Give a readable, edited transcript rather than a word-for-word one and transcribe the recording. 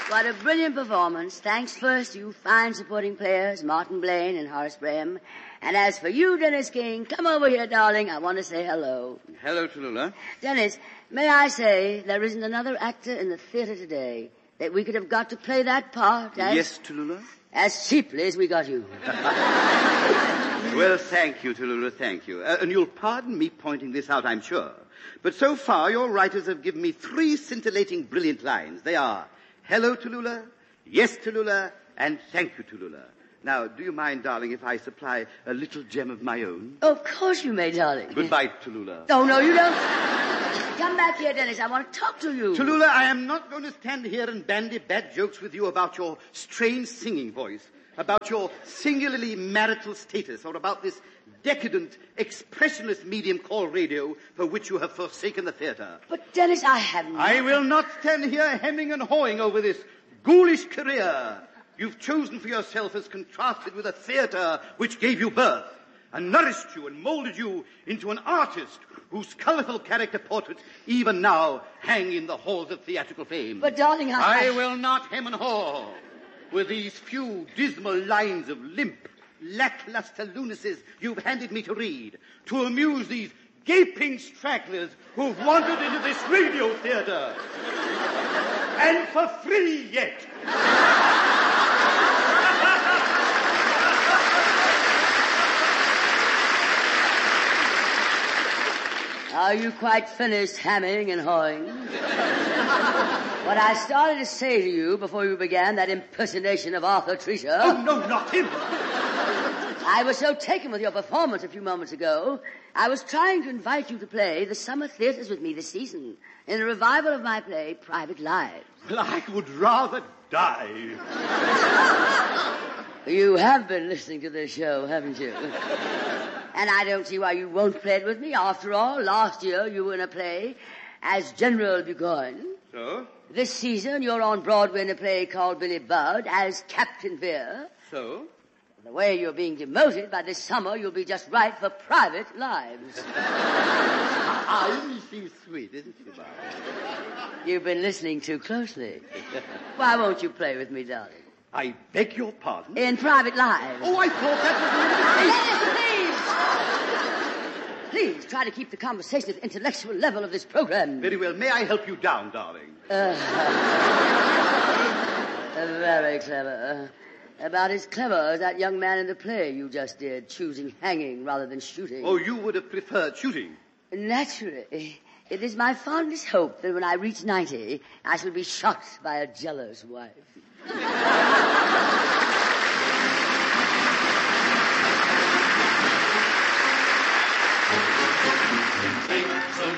What a brilliant performance. Thanks first to you fine supporting players, Martin Blaine and Horace Graham. And as for you, Dennis King, come over here, darling. I want to say hello. Hello, Tallulah. Dennis, may I say there isn't another actor in the theater today that we could have got to play that part as... Yes, Tallulah? As cheaply as we got you. Well, thank you, Tallulah, thank you. And you'll pardon me pointing this out, I'm sure. But so far, your writers have given me 3 scintillating, brilliant lines. They are, hello, Tallulah, yes, Tallulah, and thank you, Tallulah. Now, do you mind, darling, if I supply a little gem of my own? Of course you may, darling. Goodbye, Tallulah. Oh, no, you don't. Come back here, Dennis. I want to talk to you. Tallulah, I am not going to stand here and bandy bad jokes with you about your strange singing voice, about your singularly marital status, or about this decadent, expressionist medium called radio for which you have forsaken the theater. But, Dennis, I haven't... I will not stand here hemming and hawing over this ghoulish career you've chosen for yourself as contrasted with a theater which gave you birth and nourished you and molded you into an artist whose colorful character portraits even now hang in the halls of theatrical fame. But, darling, I will not hem and haw with these few dismal lines of limp, lackluster lunacies you've handed me to read to amuse these gaping stragglers who've wandered into this radio theater. And for free yet. Are you quite finished hamming and hawing? What I started to say to you before you began that impersonation of Arthur Treacher... Oh, no, not him. I was so taken with your performance a few moments ago, I was trying to invite you to play the summer theaters with me this season in a revival of my play, Private Lives. Well, I would rather die. You have been listening to this show, haven't you? And I don't see why you won't play it with me. After all, last year you were in a play as General Burgoyne. So? This season you're on Broadway in a play called Billy Budd as Captain Vere. So? The way you're being demoted, by this summer you'll be just right for Private Lives. She's sweet, isn't she, Bob? You've been listening too closely. Why won't you play with me, darling? I beg your pardon? In Private Lives. Oh, I thought that Please! Please, try to keep the conversation at the intellectual level of this program. Very well. May I help you down, darling? Very clever. About as clever as that young man in the play you just did, choosing hanging rather than shooting. Oh, you would have preferred shooting? Naturally. It is my fondest hope that when I reach 90, I shall be shot by a jealous wife. Take